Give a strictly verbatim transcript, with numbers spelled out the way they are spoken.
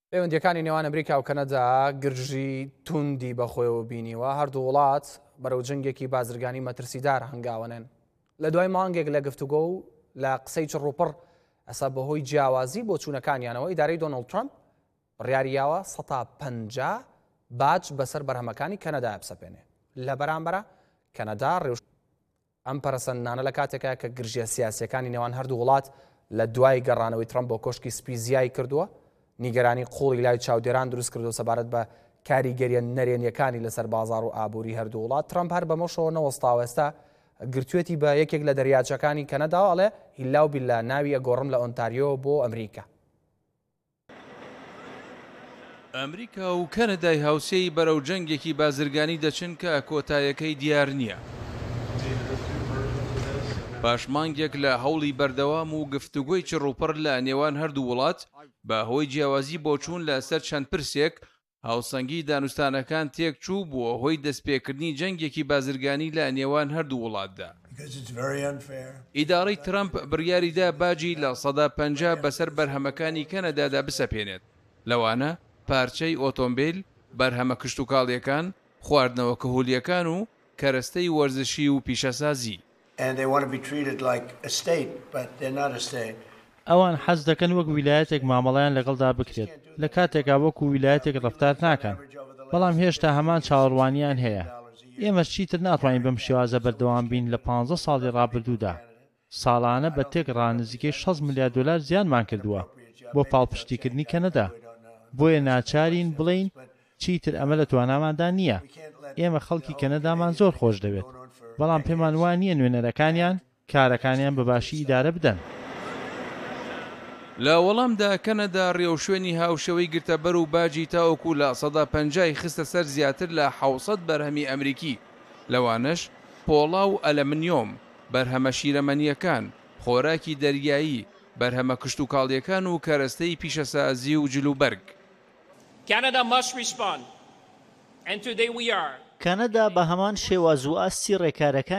پەیوەندیەکانی نێوان ئەمریکا و کەنەدا گرژی توندی بەخۆیەوە بینیوە. هەردوو وڵات بەرەو جەنگێکی بازرگانی مەترسیدار هەنگاوەنێن. لە دوای مانگێک لە گفتوگۆ و لە قسەی چڕوپڕ ئەسا بەهۆی جیاوازی بۆ چوونەکانیانەوە ئیدارەی دۆناڵد ترامپ بڕیاریاوە سەد و پەنجا باج بەسەر بەرهەمەکانی کەنەدا بسەپێنێ. لە بەرامبەرە کەنەدا ڕێوش ئەم پەرەسەندانە لە کاتێکە کە گرژیە سیاسیەکانی نێوان هەردوو وڵات لە دوای گەڕانەوەی ترامپ بۆ کۆشکی سپیزیایی کردووە، نیگەرانی قوڵی لای چاودێران دروست کردو سەبارەت بە کاریگەریە نەرێنیەکانی لەسەر بازار و ئابووری هەردوو وڵات. ترامپ هەر بەمەشەوە نەوەستاوە ئێستا گرتوێتی بە یەکێک لە دەریاچەکانی کەنەدا ئەڵێ هیلاو بیللا ناوی ئەگۆڕم لە ئۆنتاریۆ بۆ ئەمریکا. ئەمریکا و کەنەدای هاوسێی بەرەو جەنگێکی بازرگانی دەچن کە کۆتایەکەی دیار نییە. پاشمانگێک لە هەوڵی بەردەوام و گفتوگۆی چڕوپڕ لە نێوان هەردوو وڵات بە هۆی جیاوازی بۆچوون لە سەر چەند پرسێک هاوسەنگی دانوستانەکان تێک چوو بووە هۆی دەستپێکردنی جەنگێکی بازرگانی لە نێوان هەردوو وڵاتدا. ئیدارەی ترامپ بڕیاریدا باجی لە سەد و پەنجا بەسەر بەرهەمەکانی کەنەدادا بسەپێنێت، لەوانە پارچەی ئۆتۆمبیل، بەرهەمە کشتوکاڵیەکان، خواردنەوە کەهولیەکان و کەرەستەی وەرزشی و پیشەسازی. ئەوان حەز دەکەن وەک ویلایەتێک مامەڵەیان لەگەڵدا بکرێت، لە کاتێکا وەکو ویلایەتێک ڕەفتار ناکەن، بەڵام هێشتا هەمان چاوەڕوانیان هەیە. ئێمە چیتر ناتوانین بەم شێوازە بەردەوام بین. لە پانزە ساڵی ڕابردوودا ساڵانە بە تێک ڕانزیکەی شەش ملیار دۆلار زیانمان کردووە بۆ پاڵپشتیکردنی کەنەدا. بۆیە ناچارین بڵین چیتر ئەمە لە تواناماندا نییە. ئێمە خەڵکی کەنەدامان زۆر خۆش دەوێت، بەڵام پێمان وان نییە نوێنەرەکانیان کارەکانیان بەباشی ئیدارە بدەن. لە وەڵامدا کەنەدا ڕێوشوێنی هاوشەوەی گرتەبەر و باجی تاوەکو لە سەد و پەنجای خستە سەر زیاتر لە حەوسەد بەرهەمی ئەمریکی، لەوانش پۆڵا و ئەلەمنیۆم، بەرهەمە شیرەمەنیەکان، خۆراکی دەریایی، بەرهەمە کشتوکاڵیەکان و کەرەستەی پیشەسازی و جلوبەرگ. کەنەدا بە هەمان شێواز و ئاستی ڕێکارەکان